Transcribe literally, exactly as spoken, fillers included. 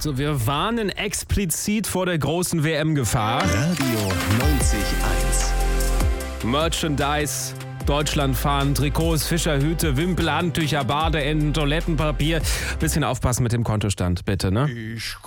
Also wir warnen explizit vor der großen W M-Gefahr. Radio neunzig eins. Merchandise, Deutschlandfahnen, Trikots, Fischerhüte, Wimpel, Handtücher, Badeenden, Toilettenpapier. Bisschen aufpassen mit dem Kontostand, bitte, ne? Ich